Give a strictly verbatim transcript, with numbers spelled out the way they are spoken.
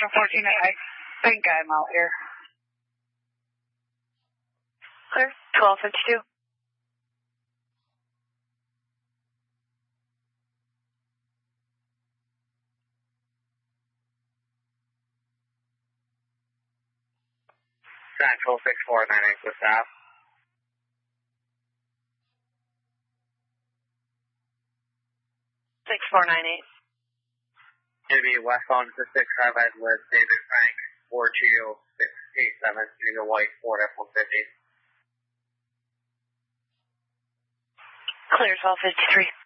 Western fourteen, I think I'm out here. Clear, twelve fifty-two. Central six four nine eight with staff. six four nine eight. Going to be westbound to six seven with David Frank, four two six eight seven, getting a white Ford F one fifty. Clear, twelve fifty-three.